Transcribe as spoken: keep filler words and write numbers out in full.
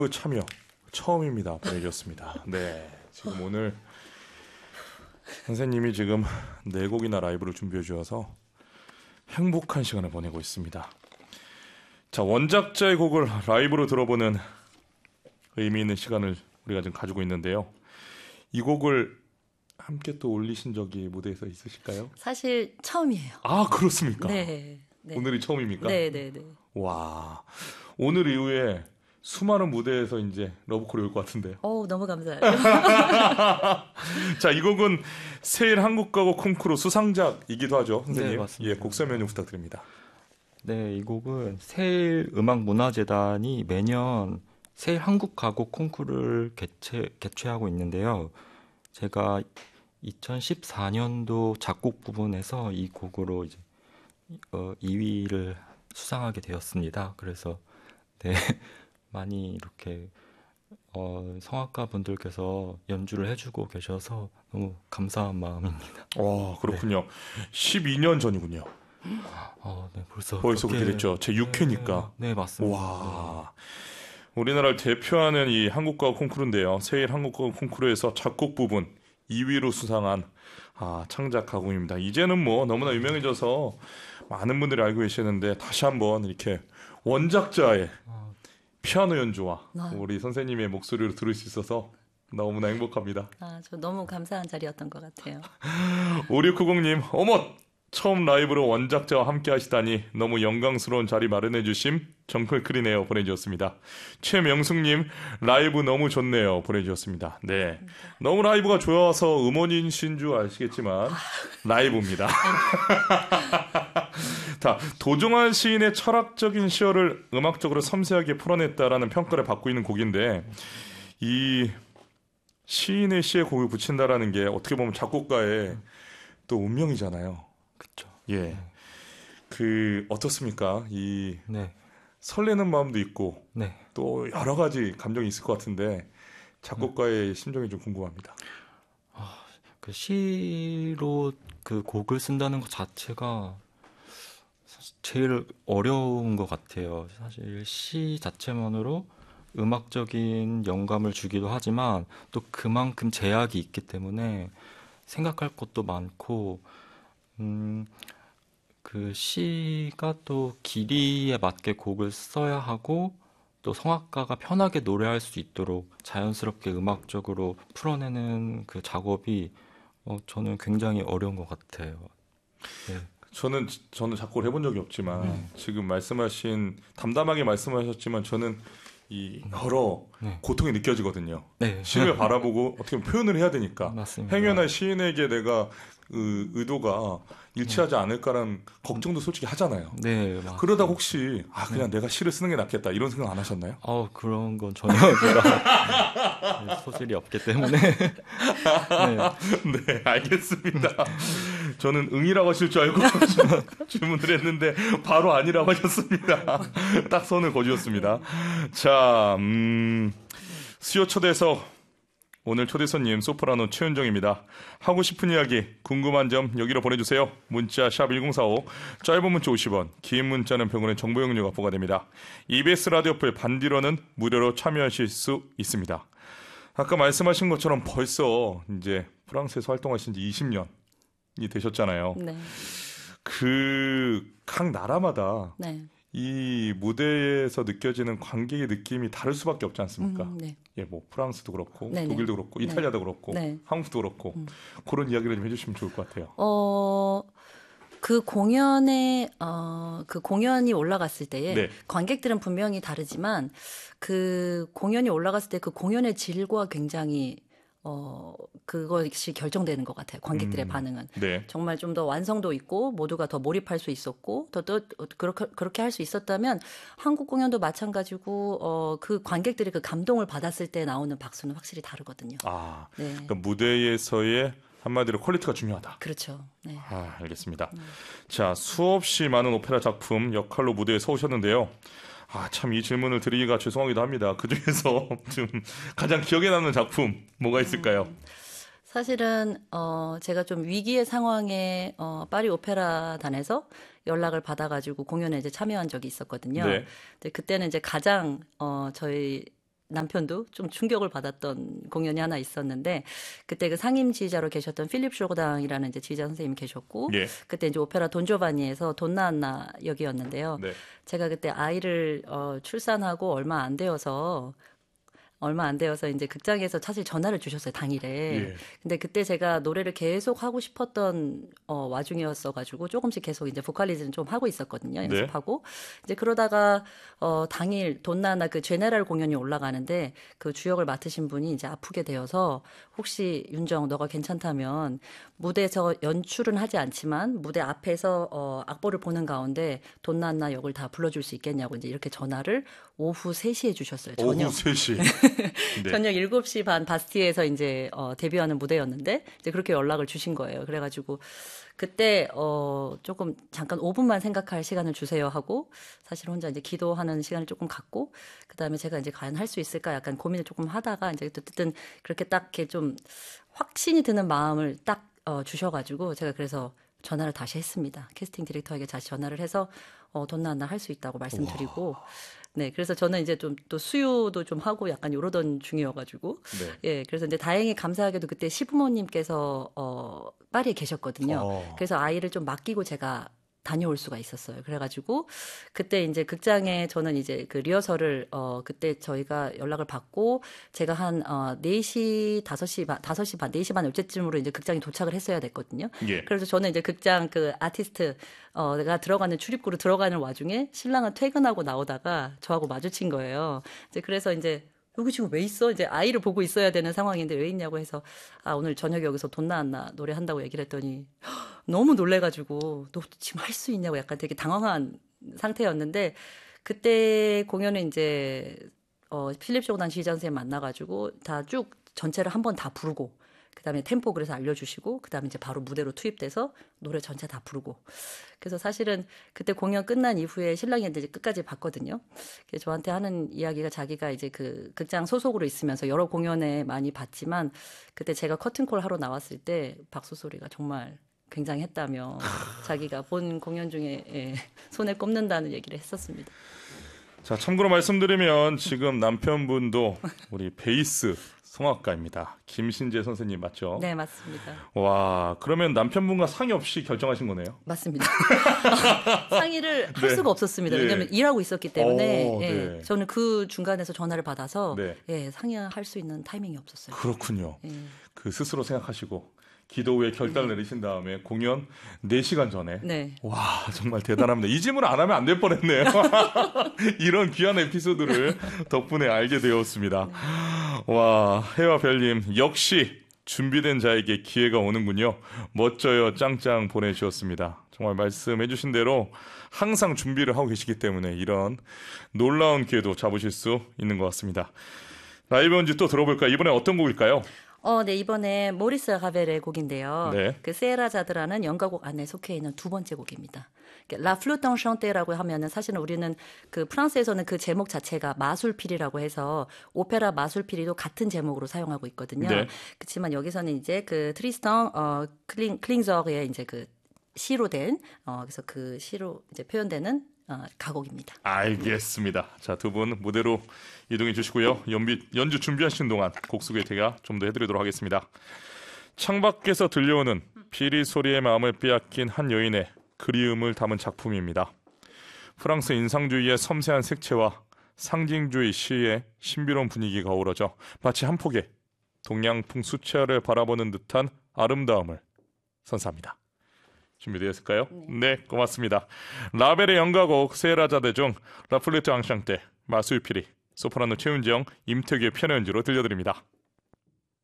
참여 처음입니다. 보내주셨습니다. 네, 지금 오늘 선생님이 지금 네 곡이나 라이브를 준비해 주셔서 행복한 시간을 보내고 있습니다. 자, 원작자의 곡을 라이브로 들어보는 의미 있는 시간을 우리가 지금 가지고 있는데요. 이 곡을 함께 또 올리신 적이 무대에서 있으실까요? 사실 처음이에요. 아, 그렇습니까? 네. 네. 오늘이 처음입니까? 네, 네, 네. 와, 오늘 이후에 수많은 무대에서 이제 러브콜이 올 것 같은데요. 어우, 너무 감사해요. 자, 이 곡은 세일 한국가곡 콩쿠르 수상작이기도 하죠, 선생님. 네, 맞습니다. 예, 곡 설명 좀 부탁드립니다. 네, 이 곡은 세일 음악문화재단이 매년 세일 한국가곡 콩쿠르를 개최, 개최하고 있는데요. 제가 이천십사 년도 작곡 부분에서 이 곡으로 이제 어, 이 위를 수상하게 되었습니다. 그래서 네, 많이 이렇게 어, 성악가 분들께서 연주를 해주고 계셔서 너무 감사한 마음입니다. 와, 그렇군요. 네. 십이 년 전이군요. 어, 네, 벌써 벌써 그렇게... 그렇게 됐죠. 제 육 회니까. 네, 네 맞습니다. 와, 우리나라를 대표하는 이 한국가곡 콩쿠르인데요. 세일 한국가곡 콩쿠르에서 작곡 부분 이 위로 수상한 아, 창작 가곡입니다. 이제는 뭐 너무나 유명해져서 많은 분들이 알고 계시는데 다시 한번 이렇게 원작자의 피아노 연주와 아. 우리 선생님의 목소리를 들을 수 있어서 너무나 행복합니다. 아, 저 너무 감사한 자리였던 것 같아요. 오육구공 님, 어머! 처음 라이브로 원작자와 함께 하시다니 너무 영광스러운 자리 마련해 주심 정클클이네요. 보내주셨습니다. 최명숙님, 라이브 너무 좋네요. 보내주셨습니다. 네, 너무 라이브가 좋아서 음원이신 줄 아시겠지만 라이브입니다. 자, 도종환 시인의 철학적인 시어를 음악적으로 섬세하게 풀어냈다라는 평가를 받고 있는 곡인데 이 시인의 시에 곡을 붙인다라는 게 어떻게 보면 작곡가의 또 운명이잖아요. 그렇죠. 예, 그 어떻습니까? 이 네. 설레는 마음도 있고 네. 또 여러 가지 감정이 있을 것 같은데 작곡가의 네. 심정이 좀 궁금합니다. 아, 그 시로 그 곡을 쓴다는 것 자체가 사실 제일 어려운 것 같아요. 사실 시 자체만으로 음악적인 영감을 주기도 하지만 또 그만큼 제약이 있기 때문에 생각할 것도 많고 음, 그 시가 또 길이에 맞게 곡을 써야 하고 또 성악가가 편하게 노래할 수 있도록 자연스럽게 음악적으로 풀어내는 그 작업이 어, 저는 굉장히 어려운 것 같아요. 네. 저는 저는 작곡을 해본 적이 없지만 네. 지금 말씀하신 담담하게 말씀하셨지만 저는 이 여러 네. 고통이 느껴지거든요. 네. 시를 바라보고 어떻게 보면 표현을 해야 되니까 맞습니다. 행여나 시인에게 내가 그 의도가 일치하지 않을까라는 걱정도 솔직히 하잖아요. 네, 맞습니다. 그러다 혹시 아 그냥 네. 내가 시를 쓰는 게 낫겠다 이런 생각 안 하셨나요? 어 그런 건 전혀 제가 소질이 없기 때문에 네. 네, 알겠습니다. 저는 응이라고 하실 줄 알고 주문을 했는데 바로 아니라고 하셨습니다. 딱 선을 거주셨습니다. 자, 음, 수요 초대석 오늘 초대 손님 소프라노 최은정입니다. 하고 싶은 이야기, 궁금한 점 여기로 보내주세요. 문자 샵 일공사오, 짧은 문자 오십 원, 긴 문자는 병원의 정보 용료가 부과됩니다. 이비에스 라디오 풀 반디로는 무료로 참여하실 수 있습니다. 아까 말씀하신 것처럼 벌써 이제 프랑스에서 활동하신 지 이십 년이 되셨잖아요. 네. 그 각 나라마다 네. 이 무대에서 느껴지는 관객의 느낌이 다를 수밖에 없지 않습니까? 음, 네. 예, 뭐 프랑스도 그렇고 네네. 독일도 그렇고 이탈리아도 네. 그렇고 네. 한국도 그렇고 음. 그런 이야기를 좀 해주시면 좋을 것 같아요. 어, 그 공연에 어, 그 공연이 올라갔을 때에 네. 관객들은 분명히 다르지만 그 공연이 올라갔을 때 그 공연의 질과 굉장히 어, 그것이 결정되는 것 같아요. 관객들의 음, 반응은. 네. 정말 좀 더 완성도 있고 모두가 더 몰입할 수 있었고 더, 더 그렇게, 그렇게 할 수 있었다면 한국 공연도 마찬가지고 어, 그 관객들이 그 감동을 받았을 때 나오는 박수는 확실히 다르거든요. 아, 네. 그러니까 무대에서의 한마디로 퀄리티가 중요하다. 그렇죠. 네. 아, 알겠습니다. 음. 자, 수없이 많은 오페라 작품 역할로 무대에 서오셨는데요. 아, 참 이 질문을 드리기가 죄송하기도 합니다. 그중에서 좀 가장 기억에 남는 작품 뭐가 있을까요? 음, 사실은 어, 제가 좀 위기의 상황에 어, 파리 오페라단에서 연락을 받아가지고 공연에 이제 참여한 적이 있었거든요. 네. 근데 그때는 이제 가장 어, 저희 남편도 좀 충격을 받았던 공연이 하나 있었는데 그때 그 상임 지휘자로 계셨던 필립 쇼고당이라는 이제 지휘자 선생님이 계셨고 예. 그때 이제 오페라 돈조바니에서 돈나안나 역이었는데요. 네. 제가 그때 아이를 어, 출산하고 얼마 안 되어서 얼마 안 되어서 이제 극장에서 사실 전화를 주셨어요, 당일에. 예. 근데 그때 제가 노래를 계속 하고 싶었던 어, 와중이었어가지고 조금씩 계속 이제 보컬리즈는 좀 하고 있었거든요, 연습하고. 네. 이제 그러다가 어, 당일 돈나나 그 제네랄 공연이 올라가는데 그 주역을 맡으신 분이 이제 아프게 되어서 혹시 윤정 너가 괜찮다면 무대에서 연출은 하지 않지만 무대 앞에서 어, 악보를 보는 가운데 돈나나 역을 다 불러줄 수 있겠냐고 이제 이렇게 전화를 오후 세 시에 주셨어요. 저녁. 오후 세 시. 네. 저녁 일곱 시 반 바스티에서 이제 어, 데뷔하는 무대였는데 이제 그렇게 연락을 주신 거예요. 그래가지고 그때 어, 조금 잠깐 오 분만 생각할 시간을 주세요 하고 사실 혼자 이제 기도하는 시간을 조금 갖고 그 다음에 제가 이제 과연 할 수 있을까 약간 고민을 조금 하다가 이제 어쨌든 그렇게 딱 이렇게 좀 확신이 드는 마음을 딱 어, 주셔가지고 제가 그래서 전화를 다시 했습니다. 캐스팅 디렉터에게 다시 전화를 해서 어, 돈나나 할 수 있다고 말씀드리고. 와. 네, 그래서 저는 이제 좀 또 수유도 좀 하고 약간 이러던 중이어가지고, 네. 예, 그래서 이제 다행히 감사하게도 그때 시부모님께서 어 파리에 계셨거든요. 어. 그래서 아이를 좀 맡기고 제가 다녀올 수가 있었어요. 그래가지고 그때 이제 극장에 저는 이제 그 리허설을 어 그때 저희가 연락을 받고 제가 한 어 네 시 다섯 시 반 다섯 시 반 네 시 반 요때쯤으로 이제 극장에 도착을 했어야 됐거든요. 예. 그래서 저는 이제 극장 그 아티스트 어 내가 들어가는 출입구로 들어가는 와중에 신랑은 퇴근하고 나오다가 저하고 마주친 거예요. 이제 그래서 이제 여기 지금 왜 있어? 이제 아이를 보고 있어야 되는 상황인데 왜 있냐고 해서 아 오늘 저녁에 여기서 돈나안나 노래한다고 얘기를 했더니 너무 놀래가지고 너 지금 할 수 있냐고 약간 되게 당황한 상태였는데 그때 공연은 이제 어 필립 쇼고당 지휘자 선생님 만나가지고 다 쭉 전체를 한 번 다 부르고 그다음에 템포 그래서 알려주시고 그다음에 이제 바로 무대로 투입돼서 노래 전체 다 부르고 그래서 사실은 그때 공연 끝난 이후에 신랑이 이제 끝까지 봤거든요. 그래서 저한테 하는 이야기가 자기가 이제 그 극장 소속으로 있으면서 여러 공연에 많이 봤지만 그때 제가 커튼콜 하러 나왔을 때 박수 소리가 정말 굉장했다며 자기가 본 공연 중에 예, 손에 꼽는다는 얘기를 했었습니다. 자, 참고로 말씀드리면 지금 남편분도 우리 베이스 성악가입니다. 김신재 선생님 맞죠? 네, 맞습니다. 와, 그러면 남편분과 상의 없이 결정하신 거네요? 맞습니다. 상의를 할 네. 수가 없었습니다. 왜냐하면 예. 일하고 있었기 때문에 오, 예, 네. 저는 그 중간에서 전화를 받아서 네. 예, 상의할 수 있는 타이밍이 없었어요. 그렇군요. 예. 그 스스로 생각하시고 기도 후에 결단을 네. 내리신 다음에 공연 네 시간 전에 네. 와 정말 대단합니다. 이 질문 안 하면 안 될 뻔했네요. 이런 귀한 에피소드를 덕분에 알게 되었습니다. 네. 와 해와 별님 역시 준비된 자에게 기회가 오는군요. 멋져요 짱짱 보내주셨습니다. 정말 말씀해 주신 대로 항상 준비를 하고 계시기 때문에 이런 놀라운 기회도 잡으실 수 있는 것 같습니다. 라이브 연주 또 들어볼까요? 이번에 어떤 곡일까요? 어, 네, 이번에 모리스 라벨의 곡인데요. 네. 그 세라자드라는 연가곡 안에 속해 있는 두 번째 곡입니다. 라 플루트 앙šan테라고 하면은 사실은 우리는 그 프랑스에서는 그 제목 자체가 마술피리라고 해서 오페라 마술피리도 같은 제목으로 사용하고 있거든요. 네. 그렇지만 여기서는 이제 그 트리스탕 어 클링 클링저의 이제 그 시로 된 어 그래서 그 시로 이제 표현되는 어, 가곡입니다. 알겠습니다. 자, 두 분 무대로 이동해 주시고요. 연비, 연주 준비하시는 동안 곡 소개 제가 좀 더 해드리도록 하겠습니다. 창밖에서 들려오는 피리 소리의 마음을 빼앗긴 한 여인의 그리움을 담은 작품입니다. 프랑스 인상주의의 섬세한 색채와 상징주의 시의 신비로운 분위기가 어우러져 마치 한 폭의 동양풍 수채화를 바라보는 듯한 아름다움을 선사합니다. 준비되었을까요? 네. 네, 고맙습니다. 라벨의 연가곡 세라자드 중 라플레트 앙샹테, 마술피리, 소프라노 최은정, 임태규의 피아노 연주로 들려드립니다.